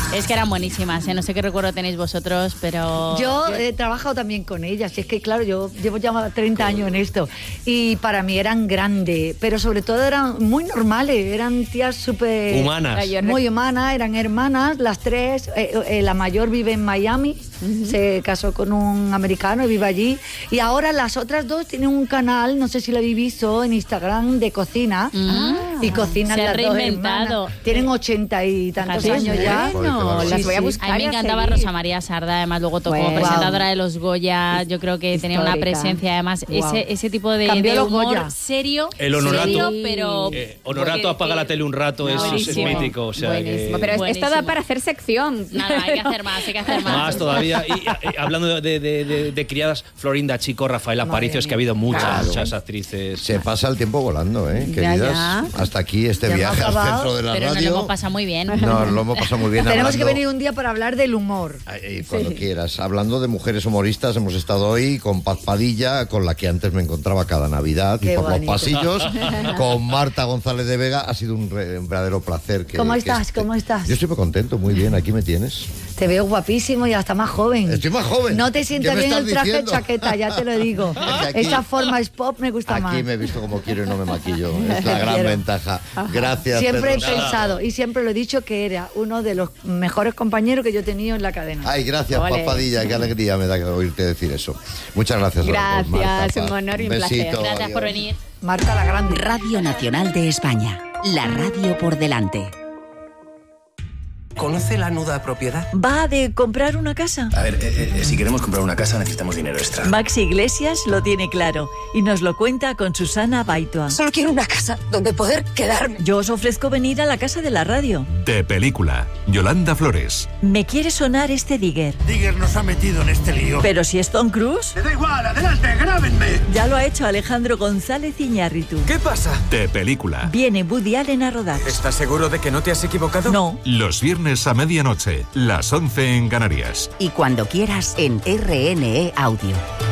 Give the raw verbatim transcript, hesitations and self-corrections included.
Es que eran buenísimas, ¿eh? No sé qué recuerdo tenéis vosotros, pero... Yo he trabajado también con ellas, y es que claro, yo llevo ya treinta años en esto, y para mí eran grandes, pero sobre todo eran muy normales, eran tías súper... Humanas. Muy humanas, eran hermanas, las tres, eh, eh, la mayor vive en Miami, uh-huh. se casó con un americano y vive allí, y ahora las otras dos tienen un canal, no sé si lo habéis visto, en Instagram de cocina, ah, y cocinan las dos hermanas. Tienen ochenta y tantos sí, años ya. Bueno, las sí, voy a sí. buscar. A mí me encantaba Rosa María Sarda, además luego tocó Bueno, presentadora wow. de los Goya, yo creo que tenía una presencia, además wow. ese, ese tipo de, de humor Goya. serio, el honorato, serio, pero... Eh, honorato apaga la tele un rato, es, es mítico. O sea, que... Pero Buenísimo. esto da para hacer sección. Nada, hay que hacer más, hay que hacer más. Más todavía. Y, y hablando de, de, de, de criadas, Florinda Chico, Rafaela Aparicio, es que ha habido muchas, claro. muchas actrices. Se pasa el tiempo volando, ¿eh, queridas? Ya, ya. Hasta aquí este ya viaje al centro de la pero radio. Pero nos lo hemos pasado muy bien. Nos lo hemos pasado muy bien. Tenemos hablando... que venir un día para hablar del humor. Ay, cuando sí. quieras. Hablando de mujeres humoristas, hemos estado hoy con Paz Padilla, con la que antes me encontraba cada Navidad, Qué y por bonito. los pasillos, con Marta González de Vega. Ha sido un, re, un verdadero placer. Que, ¿Cómo que estás? este... ¿Cómo estás? Yo estoy muy contento, muy bien. Aquí me tienes. Te veo guapísimo y hasta más joven. Estoy más joven. No te sienta bien el traje diciendo? chaqueta, ya te lo digo. Aquí, Esa forma es pop, me gusta aquí más. Aquí me he visto como quiero y no me maquillo. Es la gran ventaja. Gracias. Siempre Pedro. he pensado y siempre lo he dicho que era uno de los mejores compañeros que yo he tenido en la cadena. Ay, gracias, Paz Padilla. Qué alegría me da oírte decir eso. Muchas gracias. Gracias, Marta, un honor y un besito, placer. Gracias adiós. por venir. Marta la Grande. Radio Nacional de España. La radio por delante. ¿Conoce la nuda propiedad? ¿Va de comprar una casa? A ver, eh, eh, si queremos comprar una casa necesitamos dinero extra. Maxi Iglesias lo tiene claro y nos lo cuenta con Susana Baitua. Solo quiero una casa donde poder quedarme. Yo os ofrezco venir a la casa de la radio. De película, Yolanda Flores. Me quiere sonar este Digger. Digger nos ha metido en este lío. Pero si es Tom Cruise. Me da igual, adelante, grábenme. Ya lo ha hecho Alejandro González Iñárritu. ¿Qué pasa? De película. Viene Woody Allen a rodar. ¿Estás seguro de que no te has equivocado? No. Los viernes a medianoche, las once en Canarias. Y cuando quieras en R N E Audio.